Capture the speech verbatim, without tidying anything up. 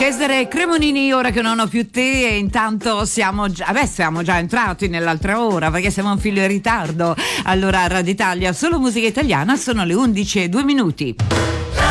Cesare Cremonini, ora che non ho più te, e intanto siamo già, beh, siamo già entrati nell'altra ora perché siamo un filo in ritardo. Allora, Radio Italia, solo musica italiana, sono le undici e due minuti.